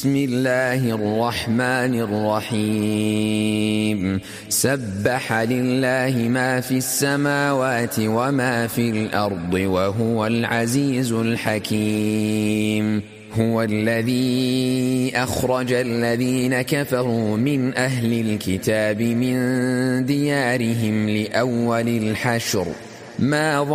بسم الله الرحمن الرحيم سبح لله ما في السماوات وما في الأرض وهو العزيز الحكيم هو الذي أخرج الذين كفروا من أهل الكتاب من ديارهم لأول الحشر ما